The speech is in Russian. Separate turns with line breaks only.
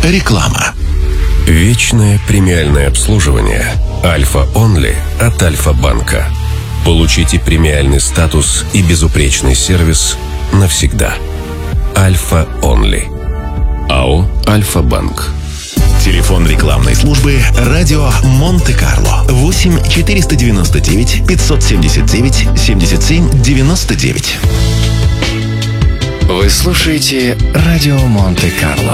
Реклама.
Вечное премиальное обслуживание Альфа Онли от Альфа-банка. Получите премиальный статус и безупречный сервис навсегда. Альфа Онли. АО «Альфа-банк».
Телефон рекламной службы «Радио Монте-Карло» 8 499 579 77 99.
Вы слушаете «Радио Монте-Карло».